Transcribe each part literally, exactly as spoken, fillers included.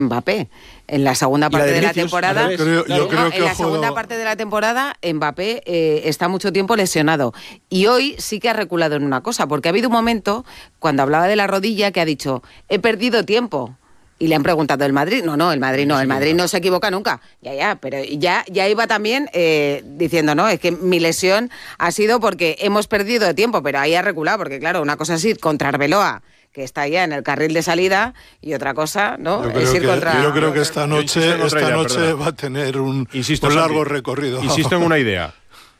Mbappé. En la segunda parte de, de la Vinicius, temporada, yo creo, yo no, creo en que la ojo, segunda parte de la temporada, Mbappé eh, está mucho tiempo lesionado. Y hoy sí que ha reculado en una cosa, porque ha habido un momento, cuando hablaba de la rodilla, que ha dicho, he perdido tiempo. Y le han preguntado, ¿el Madrid? No, no, el Madrid no, el Madrid no se equivoca nunca. Ya, ya, pero ya, ya iba también eh, diciendo, no, es que mi lesión ha sido porque hemos perdido tiempo, pero ahí ha reculado, porque claro, una cosa así contra Arbeloa, que está ya en el carril de salida, y otra cosa, ¿no? Yo creo, es ir que, contra... yo creo que esta noche, esta idea, noche perdona. va a tener un, Insisto, un largo Santi, recorrido. Insisto en una idea.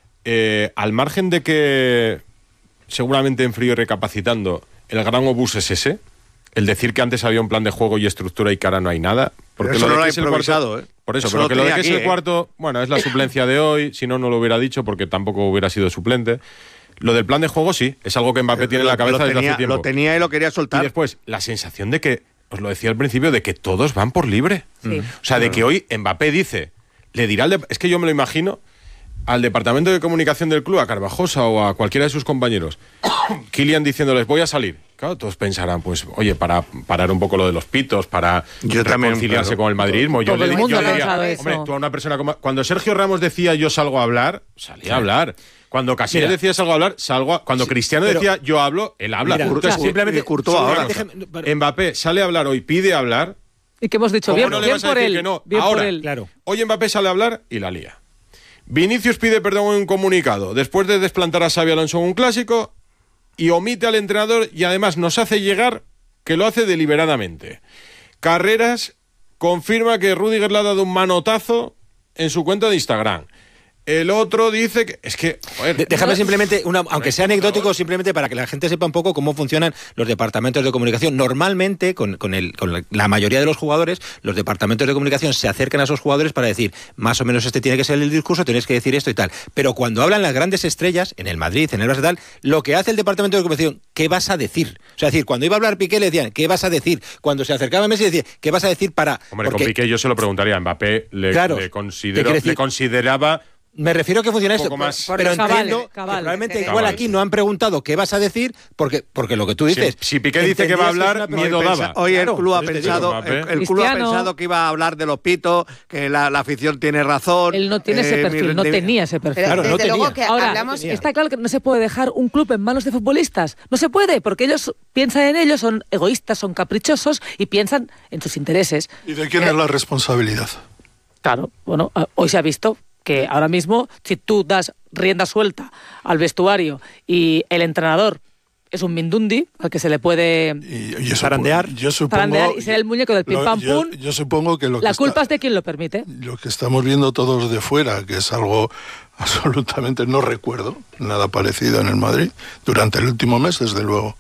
Eh, al margen de que, seguramente en frío y recapacitando, el gran obús es ese, el decir que antes había un plan de juego y estructura y que ahora no hay nada. Porque eso lo de no lo que ha es el improvisado, cuarto, ¿eh? Por eso, eso pero lo que lo de que tenía es aquí, el ¿eh? cuarto, bueno, es la suplencia de hoy, si no, no lo hubiera dicho porque tampoco hubiera sido suplente. Lo del plan de juego sí, es algo que Mbappé tiene en la cabeza lo desde tenía, hace tiempo. Lo tenía y lo quería soltar. Y después, la sensación de que, os lo decía al principio, de que todos van por libre. Sí. O sea, de que hoy Mbappé dice, le dirá, al de, es que yo me lo imagino, al departamento de comunicación del club, a Carvajosa o a cualquiera de sus compañeros, Kylian diciéndoles, voy a salir. Claro, todos pensarán, pues, oye, para parar un poco lo de los pitos, para yo también, reconciliarse claro. con el madridismo. Yo Todo le el mundo yo le lo diría, sabe hombre, eso. tú a una persona como... Cuando Sergio Ramos decía, yo salgo a hablar, salía a hablar. Cuando Casillas Mira. decía, salgo a hablar, salgo a... Cuando Sí, Cristiano pero- decía, yo hablo, él habla. Mira, Entonces, o sea, simplemente... y Courtois solo una ahora. cosa. Déjeme- pero- Mbappé sale a hablar hoy, pide hablar... Y que hemos dicho, ¿Cómo bien, no le bien vas a por decir él. que no? Bien Ahora, por él. Claro. Hoy Mbappé sale a hablar y la lía. Vinicius pide perdón en un comunicado después de desplantar a Xabi Alonso en un clásico y omite al entrenador y además nos hace llegar que lo hace deliberadamente. Carreras confirma que Rüdiger le ha dado un manotazo en su cuenta de Instagram. El otro dice que... Es que... Joder, De- Déjame simplemente, una, aunque sea por anecdótico, favor. simplemente para que la gente sepa un poco cómo funcionan los departamentos de comunicación. Normalmente, con, con, el, con la, la mayoría de los jugadores, los departamentos de comunicación se acercan a esos jugadores para decir, más o menos este tiene que ser el discurso, tenéis que decir esto y tal. Pero cuando hablan las grandes estrellas, en el Madrid, en el Barça y tal, lo que hace el departamento de comunicación, ¿qué vas a decir? O sea, es decir, cuando iba a hablar Piqué le decían, ¿qué vas a decir? Cuando se acercaba a Messi decía, ¿qué vas a decir para...? Hombre, porque- con Piqué yo se lo preguntaría. Mbappé le, Claro, le, te considero, quiero decir- le consideraba... Me refiero a que funciona Un esto, poco más. pero Porque entiendo cabal, que cabal. probablemente Cabal. igual aquí no han preguntado qué vas a decir, porque, porque lo que tú dices... Si- si Piqué dice que va a entendías hablar, es una miedo persona- daba. Hoy el Claro, club ha por eso te digo. pensado, Mbappé. el, el club ha Cristiano. pensado que iba a hablar de los pitos, que la, la afición tiene razón. Él no tiene ese eh, perfil, mi- no de- tenía ese perfil. Pero Claro, no desde luego tenía. que Ahora, hablamos... está claro que no se puede dejar un club en manos de futbolistas. No se puede, porque ellos piensan en ellos, son egoístas, son caprichosos y piensan en sus intereses. ¿Y de quién es la responsabilidad? Claro, bueno, eh, hoy se ha visto que ahora mismo, si tú das rienda suelta al vestuario y el entrenador es un mindundi al que se le puede Y, y yo Zarandear. supongo- Yo supongo, zarandear y ser el muñeco del pim lo- pam yo, pum, yo supongo que lo la que culpa está- es de quien lo permite. lo que estamos viendo todos de fuera, que es algo absolutamente no recuerdo, nada parecido en el Madrid, durante el último mes, desde luego.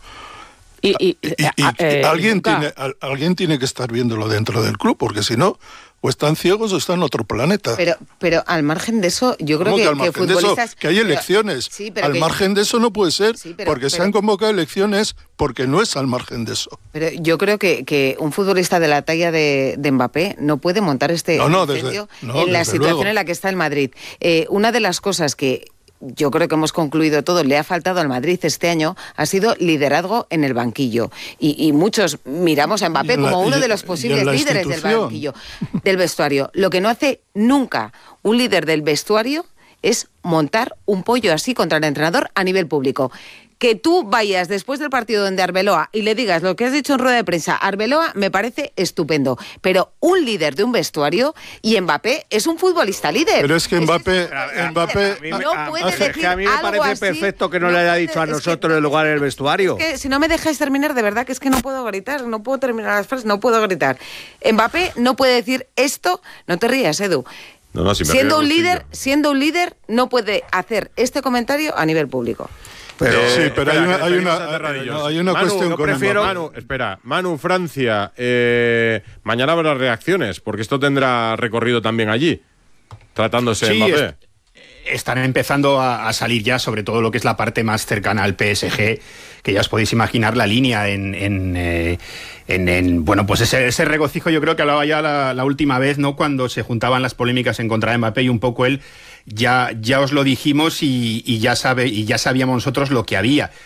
Y, y- Y, y- eh, eh, alguien, nunca- tiene, al- alguien tiene que estar viéndolo dentro del club, porque si no, o están ciegos o están en otro planeta. Pero, pero al margen de eso, yo creo ¿Cómo que, que al que margen de eso? futbolistas... Que hay pero- elecciones. sí, pero al que- margen de eso no puede ser, Sí, pero- porque se pero- han convocado elecciones porque no es al margen de eso. Pero yo creo que, que un futbolista de la talla de, de Mbappé no puede montar este No, no, desde- incendio no, en la desde situación luego. en la que está el Madrid. Eh, una de las cosas que yo creo que hemos concluido todo, le ha faltado al Madrid este año, ha sido liderazgo en el banquillo. Y, y muchos miramos a Y Mbappé en la- como uno y- de los y en posibles la líderes del institución. banquillo, del vestuario. Lo que no hace nunca un líder del vestuario es montar un pollo así contra el entrenador a nivel público. Que tú vayas después del partido donde Arbeloa y le digas lo que has dicho en rueda de prensa, Arbeloa me parece estupendo, pero un líder de un vestuario, y Mbappé es un futbolista líder. Pero es que Mbappé, A- a- Mbappé, a mí me- no a- puede es que decir a mí me algo parece así, perfecto que no, no le haya puede- dicho a es que- nosotros el lugar en el vestuario. Es que si no me dejáis terminar, de verdad que es que no puedo gritar, no puedo terminar las frases, no puedo gritar. Mbappé no puede decir esto, no te rías, Edu. No, no, si me siendo río un muchillo. líder, siendo un líder, no puede hacer este comentario a nivel público. Pero, Eh, sí, pero espera, hay una, que hay venimos una, aterradillos. hay una Manu, cuestión yo con prefiero, Mbappé. Manu, espera, Manu, Francia, eh, mañana habrá reacciones, porque esto tendrá recorrido también allí, tratándose de Sí, Mbappé. es- están empezando a, a salir ya, sobre todo lo que es la parte más cercana al P S G, que ya os podéis imaginar la línea en, en, eh, en, en- bueno, pues ese, ese regocijo yo creo que hablaba ya la, la última vez, ¿no? Cuando se juntaban las polémicas en contra de Mbappé y un poco él, ya, ya os lo dijimos y, y ya sabe, y ya sabíamos nosotros lo que había.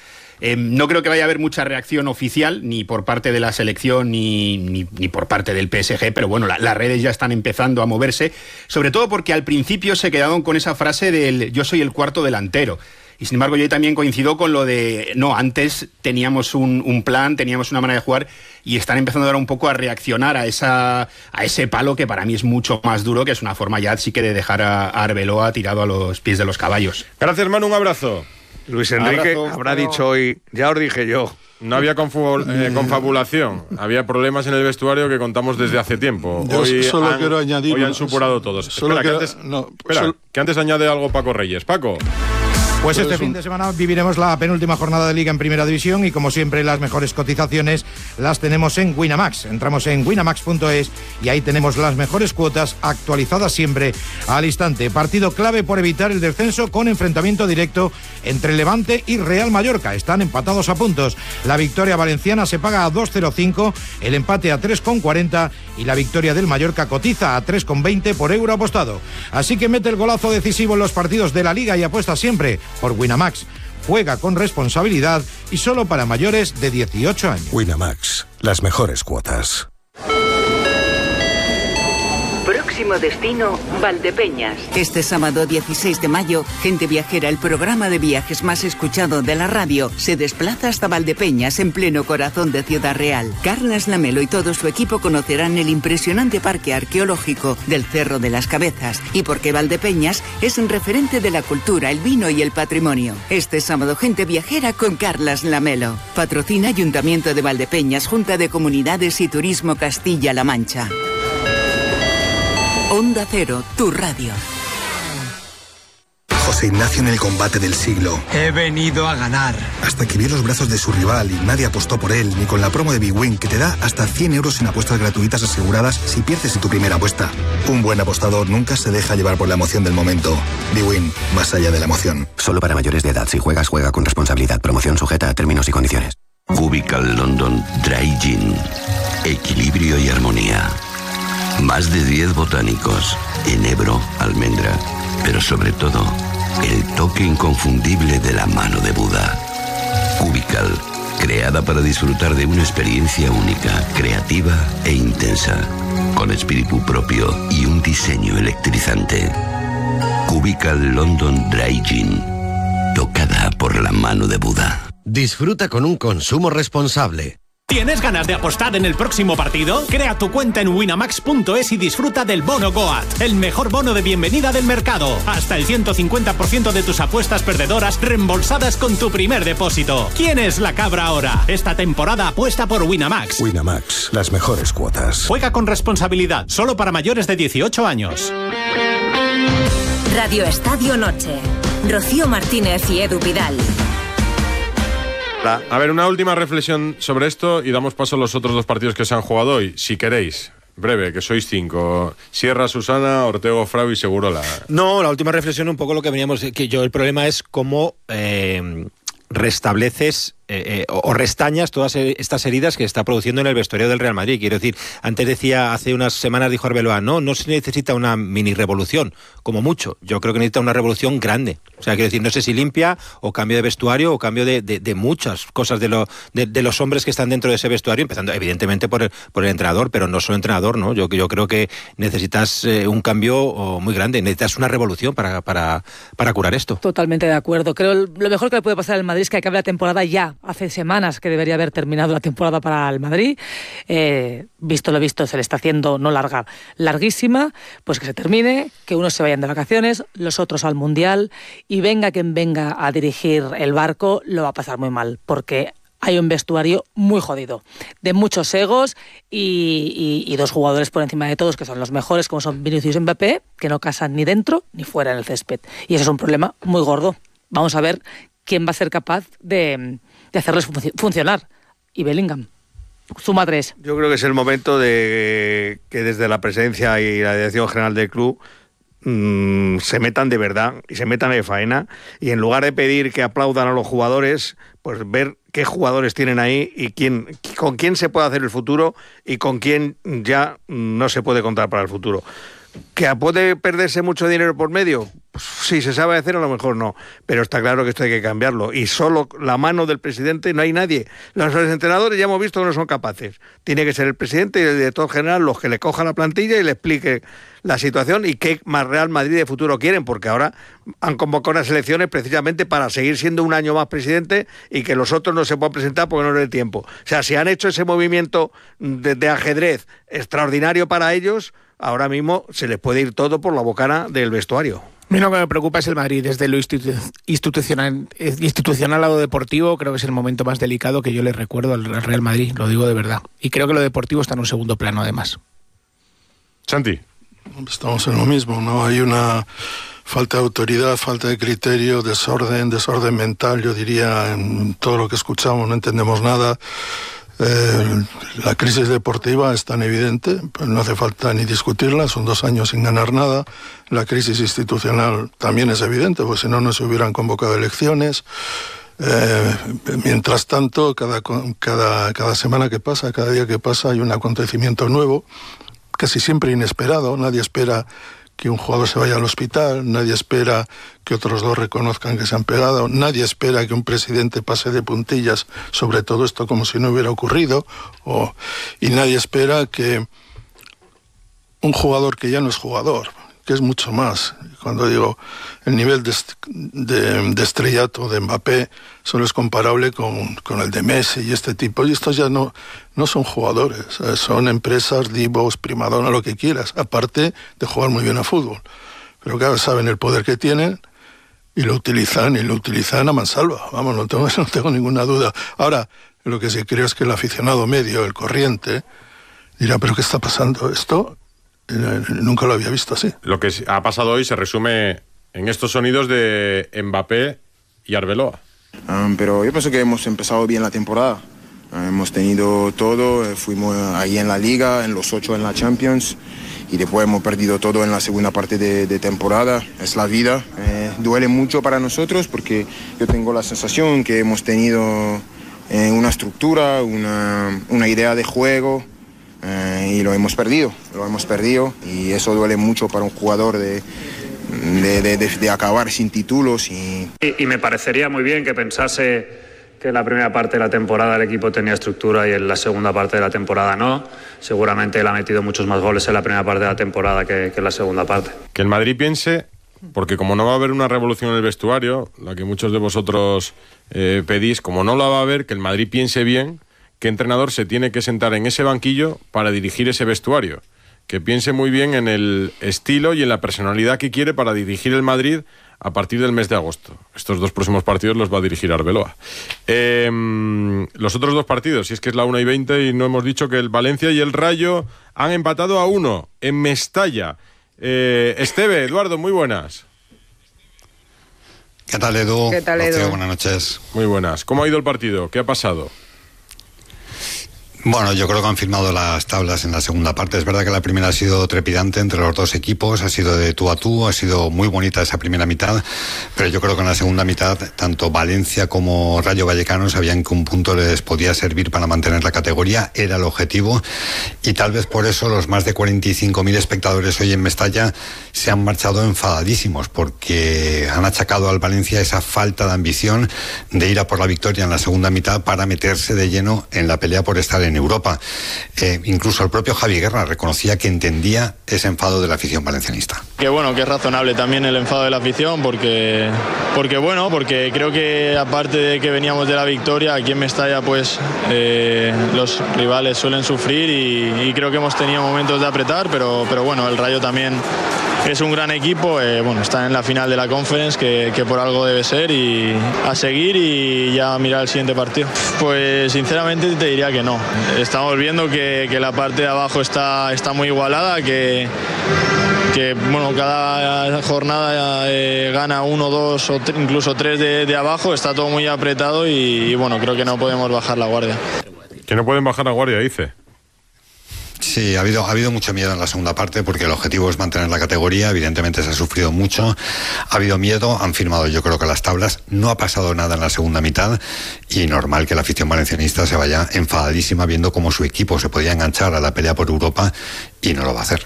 Eh, no creo que vaya a haber mucha reacción oficial, ni por parte de la selección, ni, ni, ni por parte del P S G, pero bueno, la, las redes ya están empezando a moverse, sobre todo porque al principio se quedaron con esa frase del yo soy el cuarto delantero. Y sin embargo yo también coincido con lo de, no, antes teníamos un, un plan, teníamos una manera de jugar y están empezando ahora un poco a reaccionar a esa a ese palo que para mí es mucho más duro, que es una forma ya sí que de dejar a, a Arbeloa tirado a los pies de los caballos. Gracias, Manu, un abrazo. Luis Enrique Abrazo. habrá dicho hoy, ya os dije yo. No había confu- eh, confabulación, había problemas en el vestuario que contamos desde hace tiempo. Yo Hoy solo han, quiero añadir hoy han una- supurado todos. solo Espera, que quiero- antes, no, espera, sol- que antes añade algo Paco Reyes. Paco. Pues este Pues fin un- de semana viviremos la penúltima jornada de Liga en Primera División y como siempre las mejores cotizaciones las tenemos en Winamax. Entramos en winamax punto es y ahí tenemos las mejores cuotas actualizadas siempre al instante. Partido clave por evitar el descenso con enfrentamiento directo entre Levante y Real Mallorca. Están empatados a puntos. La victoria valenciana se paga a dos coma cero cinco, el empate a tres coma cuarenta y la victoria del Mallorca cotiza a tres coma veinte por euro apostado. Así que mete el golazo decisivo en los partidos de la Liga y apuesta siempre por Winamax. Juega con responsabilidad y solo para mayores de dieciocho años. Winamax, las mejores cuotas. Próximo destino, Valdepeñas. Este sábado dieciséis de mayo, Gente Viajera, el programa de viajes más escuchado de la radio, se desplaza hasta Valdepeñas, en pleno corazón de Ciudad Real. Carlas Lamelo y todo su equipo conocerán el impresionante parque arqueológico del Cerro de las Cabezas y por qué Valdepeñas es un referente de la cultura, el vino y el patrimonio. Este sábado, Gente Viajera con Carlas Lamelo. Patrocina Ayuntamiento de Valdepeñas, Junta de Comunidades y Turismo Castilla-La Mancha. Onda Cero, tu radio. José Ignacio en el combate del siglo. He venido a ganar. Hasta que vio los brazos de su rival y nadie apostó por él, ni con la promo de Big Win, que te da hasta cien euros en apuestas gratuitas aseguradas si pierdes en tu primera apuesta. Un buen apostador nunca se deja llevar por la emoción del momento. Big Win, más allá de la emoción. Solo para mayores de edad. Si juegas, juega con responsabilidad. Promoción sujeta a términos y condiciones. Cubical London Dry Gin. Equilibrio y armonía. Más de diez botánicos, enebro, almendra, pero sobre todo, el toque inconfundible de la mano de Buda. Cubical, creada para disfrutar de una experiencia única, creativa e intensa, con espíritu propio y un diseño electrizante. Cubical London Dry Gin, tocada por la mano de Buda. Disfruta con un consumo responsable. ¿Tienes ganas de apostar en el próximo partido? Crea tu cuenta en winamax punto es y disfruta del bono Goat, el mejor bono de bienvenida del mercado. Hasta el ciento cincuenta por ciento de tus apuestas perdedoras reembolsadas con tu primer depósito. ¿Quién es la cabra ahora? Esta temporada apuesta por Winamax. Winamax, las mejores cuotas. Juega con responsabilidad, solo para mayores de dieciocho años. Radio Estadio Noche. Rocío Martínez y Edu Vidal. A ver, una última reflexión sobre esto y damos paso a los otros dos partidos que se han jugado hoy, si queréis. Breve, que sois cinco. Sierra, Susana, Ortego, Frau y Segurola. No, la última reflexión, un poco lo que veníamos, que yo el problema es cómo eh, restableces eh, eh, o restañas todas estas heridas que está produciendo en el vestuario del Real Madrid. Quiero decir, antes decía, hace unas semanas dijo Arbeloa, no, no se necesita una mini revolución, como mucho. Yo creo que necesita una revolución grande. O sea, quiero decir, no sé si limpia o cambio de vestuario o cambio de, de, de muchas cosas de, lo, de, de los hombres que están dentro de ese vestuario, empezando evidentemente por el, por el entrenador, pero no solo entrenador, ¿no? Yo, yo creo que necesitas eh, un cambio oh, muy grande, necesitas una revolución para, para, para curar esto. Totalmente de acuerdo. Creo el, lo mejor que le puede pasar al Madrid es que acabe la temporada ya. Hace semanas que debería haber terminado la temporada para el Madrid. Eh, visto lo visto, se le está haciendo no larga, larguísima. Pues que se termine, que unos se vayan de vacaciones, los otros al Mundial, y venga quien venga a dirigir el barco, lo va a pasar muy mal, porque hay un vestuario muy jodido, de muchos egos y, y, y dos jugadores por encima de todos que son los mejores, como son Vinicius y Mbappé, que no casan ni dentro ni fuera en el césped. Y eso es un problema muy gordo. Vamos a ver quién va a ser capaz de, de hacerles fun- funcionar. Y Bellingham. Suma tres. Yo creo que es el momento de que desde la presidencia y la dirección general del club mmm, se metan de verdad y se metan de faena, y en lugar de pedir que aplaudan a los jugadores, pues ver qué jugadores tienen ahí y quién, con quién se puede hacer el futuro y con quién ya no se puede contar para el futuro. ¿Que puede perderse mucho dinero por medio? Pues, si se sabe hacer, a lo mejor no. Pero está claro que esto hay que cambiarlo. Y solo la mano del presidente no hay nadie. Los entrenadores ya hemos visto que no son capaces. Tiene que ser el presidente y el director general los que le cojan la plantilla y le explique la situación y qué más Real Madrid de futuro quieren, porque ahora han convocado unas elecciones precisamente para seguir siendo un año más presidente y que los otros no se puedan presentar porque no es el tiempo. O sea, si han hecho ese movimiento de, de ajedrez extraordinario para ellos, ahora mismo se les puede ir todo por la bocana del vestuario. A mí lo que me preocupa es el Madrid. Desde lo institu- institucional, institucional a lo deportivo, creo que es el momento más delicado que yo le recuerdo al Real Madrid, lo digo de verdad. Y creo que lo deportivo está en un segundo plano, además. Santi. Estamos en lo mismo, ¿no? Hay una falta de autoridad, falta de criterio, desorden, desorden mental, yo diría, en todo lo que escuchamos, no entendemos nada. Eh, la crisis deportiva es tan evidente, pues no hace falta ni discutirla, son dos años sin ganar nada. La crisis institucional también es evidente, pues si no, no se hubieran convocado elecciones. Eh, mientras tanto, cada, cada, cada semana que pasa, cada día que pasa, hay un acontecimiento nuevo, casi siempre inesperado. Nadie espera que un jugador se vaya al hospital, nadie espera que otros dos reconozcan que se han pegado, nadie espera que un presidente pase de puntillas sobre todo esto como si no hubiera ocurrido, o, y nadie espera que un jugador que ya no es jugador, que es mucho más. Cuando digo el nivel de, de, de estrellato de Mbappé solo es comparable con, con el de Messi y este tipo, y estos ya no, no son jugadores, son empresas, divos, primadona, lo que quieras, aparte de jugar muy bien a fútbol. Pero claro, saben el poder que tienen y lo utilizan, y lo utilizan a mansalva, vamos, no tengo, no tengo ninguna duda. Ahora, lo que sí creo es que el aficionado medio, el corriente, dirá, ¿pero qué está pasando? Esto nunca lo había visto así. Lo que ha pasado hoy se resume en estos sonidos de Mbappé y Arbeloa. Um, pero yo pienso que hemos empezado bien la temporada. Uh, hemos tenido todo, eh, fuimos ahí en la Liga, en los ocho en la Champions, y después hemos perdido todo en la segunda parte de, de temporada. Es la vida. Eh, duele mucho para nosotros porque yo tengo la sensación que hemos tenido eh, una estructura, una, una idea de juego, Eh, y lo hemos perdido, lo hemos perdido y eso duele mucho para un jugador de, de, de, de, de acabar sin títulos. Y... Y, y me parecería muy bien que pensase que en la primera parte de la temporada el equipo tenía estructura y en la segunda parte de la temporada no. Seguramente él ha metido muchos más goles en la primera parte de la temporada que, que en la segunda parte. Que el Madrid piense, porque como no va a haber una revolución en el vestuario, la que muchos de vosotros eh, pedís, como no la va a haber, que el Madrid piense bien qué entrenador se tiene que sentar en ese banquillo para dirigir ese vestuario. Que piense muy bien en el estilo y en la personalidad que quiere para dirigir el Madrid a partir del mes de agosto. Estos dos próximos partidos los va a dirigir Arbeloa. Eh, los otros dos partidos, si es que es la una y veinte y no hemos dicho que el Valencia y el Rayo han empatado a uno en Mestalla. Eh, Esteve, Eduardo, muy buenas. ¿Qué tal, Edu? ¿Qué tal, Edu? Rocío, buenas noches. Muy buenas. ¿Cómo ha ido el partido? ¿Qué ha pasado? Bueno, yo creo que han firmado las tablas en la segunda parte. Es verdad que la primera ha sido trepidante entre los dos equipos, ha sido de tú a tú, ha sido muy bonita esa primera mitad, pero yo creo que en la segunda mitad tanto Valencia como Rayo Vallecano sabían que un punto les podía servir para mantener la categoría, era el objetivo, y tal vez por eso los más de cuarenta y cinco mil espectadores hoy en Mestalla se han marchado enfadadísimos, porque han achacado al Valencia esa falta de ambición de ir a por la victoria en la segunda mitad para meterse de lleno en la pelea por estar en Europa. Eh, incluso el propio Javi Guerra reconocía que entendía ese enfado de la afición valencianista. Que bueno, que es razonable también el enfado de la afición, porque, porque bueno, porque creo que aparte de que veníamos de la victoria, aquí en Mestalla pues eh, los rivales suelen sufrir y, y creo que hemos tenido momentos de apretar, pero, pero bueno, el Rayo también es un gran equipo, eh, bueno, está en la final de la Conference, que, que por algo debe ser, y a seguir y ya mirar el siguiente partido. Pues sinceramente te diría que no. Estamos viendo que, que la parte de abajo está, está muy igualada, que, que bueno, cada jornada eh, gana uno, dos o tre- incluso tres de, de abajo, está todo muy apretado y, y bueno, creo que no podemos bajar la guardia. Que no pueden bajar la guardia, dice. Sí, ha habido, ha habido mucho miedo en la segunda parte porque el objetivo es mantener la categoría, evidentemente se ha sufrido mucho, ha habido miedo, han firmado yo creo que las tablas, no ha pasado nada en la segunda mitad y normal que la afición valencianista se vaya enfadadísima viendo cómo su equipo se podía enganchar a la pelea por Europa y no lo va a hacer.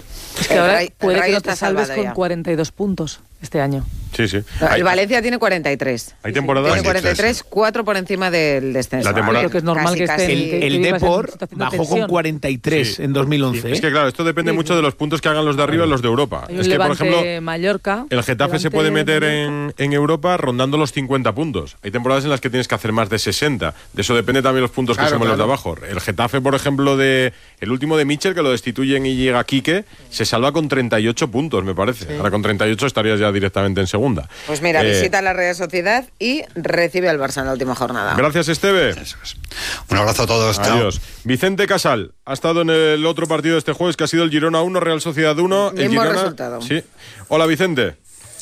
que El ahora Ray- el puede Rayo que no está te salves salvado con ya. cuarenta y dos puntos este año. Sí, sí. No, Hay, el Valencia tiene cuarenta y tres. hay temporadas... Tiene cuarenta y tres, cuatro por encima del descenso. La temporada- Creo que es normal Casi, que casi. estén. El, que- el que vivas en Depor situación de bajó con tensión. cuarenta y tres Sí. en dos mil once. Es que claro, esto depende mucho de los puntos que hagan los de arriba y los de Europa. Hay un Es que, por Levante ejemplo, Mallorca. el Getafe se Levante puede meter Mallorca. en, en Europa rondando los cincuenta puntos. Hay temporadas en las que tienes que hacer más de sesenta. De eso depende también los puntos que Claro, sumen los de claro. abajo. El Getafe, por ejemplo, de el último de Mitchell, que lo destituyen y llega Quique, se salva con treinta y ocho puntos, me parece. Ahora con treinta y ocho estarías ya directamente en segunda. Pues mira, Eh, visita la Real Sociedad y recibe al Barça en la última jornada. Gracias, Esteve. Un abrazo a todos. Chao. Adiós. Vicente Casal ha estado en el otro partido de este jueves, que ha sido el Girona uno, Real Sociedad uno. El Mismo Girona, resultado. Sí. Hola, Vicente.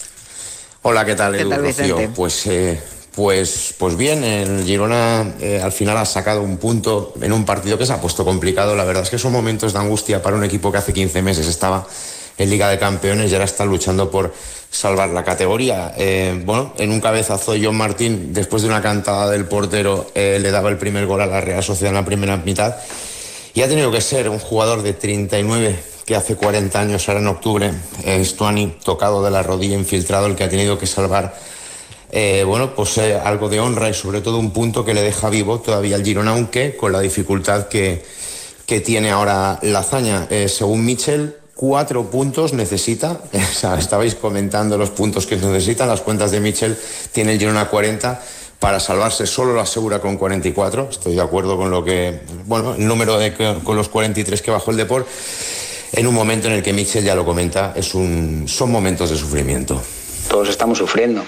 Hola, ¿qué tal, ¿Qué Edu, tal, Rocío? Vicente? Pues, eh, pues, pues bien, el Girona eh, al final ha sacado un punto en un partido que se ha puesto complicado. La verdad es que son momentos de angustia para un equipo que hace quince meses estaba en Liga de Campeones y ahora está luchando por salvar la categoría. Eh, bueno, en un cabezazo John Martín, después de una cantada del portero, eh, le daba el primer gol a la Real Sociedad en la primera mitad. Y ha tenido que ser un jugador de treinta y nueve que hace cuarenta años, ahora en octubre, eh, Stuani, tocado de la rodilla, infiltrado, el que ha tenido que salvar eh, bueno, pues eh, algo de honra y sobre todo un punto que le deja vivo todavía al Girona, aunque con la dificultad que, que tiene ahora la hazaña. Eh, según Mitchell, cuatro puntos necesita. O sea, estabais comentando los puntos que necesitan. Las cuentas de Mitchell, tiene el Girona cuarenta. Para salvarse solo lo asegura con cuarenta y cuatro. Estoy de acuerdo con lo que, bueno, el número de con los cuarenta y tres que bajó el Depor. En un momento en el que Mitchell ya lo comenta, es un, son momentos de sufrimiento. Todos estamos sufriendo.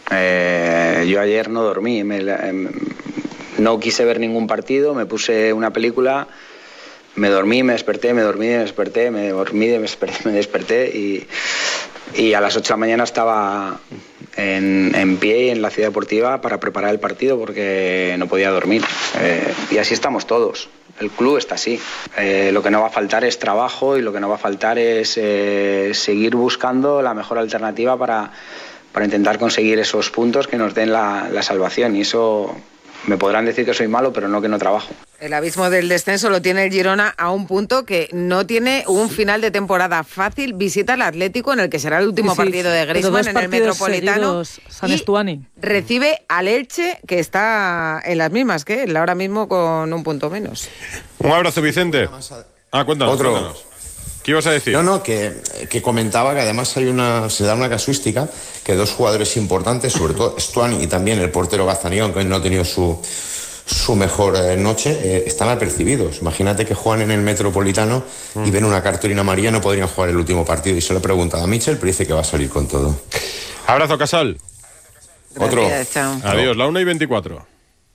Eh, yo ayer no dormí, me, eh, no quise ver ningún partido, me puse una película, me dormí, me desperté, me dormí, me desperté, me dormí, me desperté, me desperté y, y a las ocho de la mañana estaba en, en pie en la ciudad deportiva para preparar el partido porque no podía dormir. Eh, y así estamos todos. El club está así. Eh, lo que no va a faltar es trabajo y lo que no va a faltar es eh, seguir buscando la mejor alternativa para, para intentar conseguir esos puntos que nos den la, la salvación. Y eso me podrán decir que soy malo, pero no que no trabajo. El abismo del descenso lo tiene el Girona a un punto que no tiene un final de temporada fácil. Visita al Atlético, en el que será el último Sí, sí, partido de pero Griezmann dos en el partidos Metropolitano. seguidos, San y Estuani. recibe al Elche, que está en las mismas que él, ahora mismo con un punto menos. Un abrazo, Vicente. Ah, cuéntanos. Otro. cuéntanos. ¿Qué ibas a decir? No, no, que, que comentaba que además hay una, se da una casuística que dos jugadores importantes, sobre todo Stuani y también el portero Gazanión, que no ha tenido su, su mejor eh, noche, eh, están apercibidos. Imagínate que juegan en el Metropolitano mm. y ven una cartulina amarilla, no podrían jugar el último partido. Y se lo he preguntado a Mitchell, pero dice que va a salir con todo. Abrazo, Casal. Otro. Gracias, chao. Adiós, la una y veinticuatro.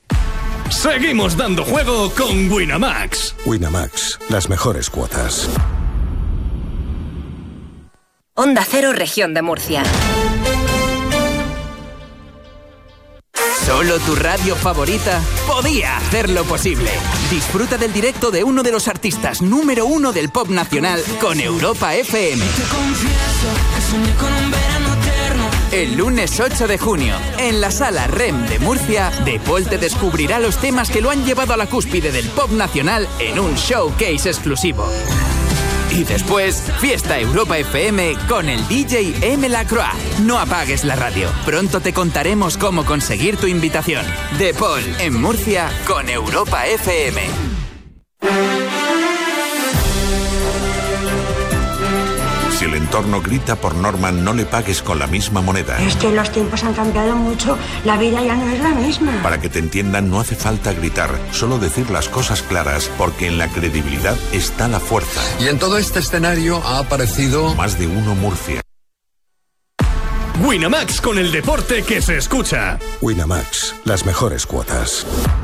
Seguimos dando juego con Winamax. Winamax, las mejores cuotas. Onda Cero, Región de Murcia. Solo tu radio favorita podía hacerlo posible. Disfruta del directo de uno de los artistas número uno del pop nacional con Europa F M. El lunes ocho de junio, en la sala R E M de Murcia, De Paul te descubrirá los temas que lo han llevado a la cúspide del pop nacional en un showcase exclusivo. Y después, fiesta Europa F M con el D J M. Lacroix. No apagues la radio. Pronto te contaremos cómo conseguir tu invitación. De Paul, en Murcia, con Europa F M. Si el entorno grita, por norma no le pagues con la misma moneda. Es que los tiempos han cambiado mucho, la vida ya no es la misma. Para que te entiendan no hace falta gritar, solo decir las cosas claras, porque en la credibilidad está la fuerza. Y en todo este escenario ha aparecido Más de Uno Murcia. Winamax, con el deporte que se escucha. Winamax, las mejores cuotas.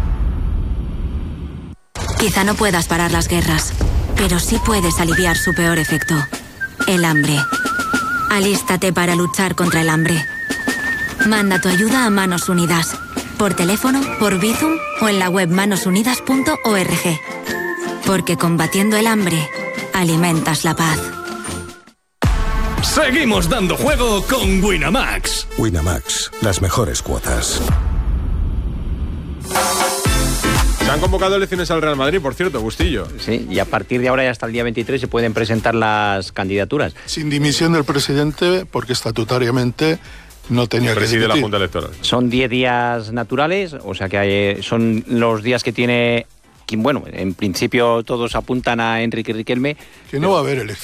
Quizá no puedas parar las guerras, pero sí puedes aliviar su peor efecto. El hambre. Alístate para luchar contra el hambre. Manda tu ayuda a Manos Unidas. Por teléfono, por Bizum o en la web manos unidas punto org. Porque combatiendo el hambre, alimentas la paz. Seguimos dando juego con Winamax. Winamax, las mejores cuotas. Se han convocado elecciones al Real Madrid, por cierto, Bustillo. Sí, y a partir de ahora y hasta el día veintitrés se pueden presentar las candidaturas. Sin dimisión del presidente, porque estatutariamente no tenía que Preside dimitir. la Junta Electoral. Son diez días naturales, o sea que hay, son los días que tiene... Bueno, en principio todos apuntan a Enrique Riquelme. Que no va a haber elecciones.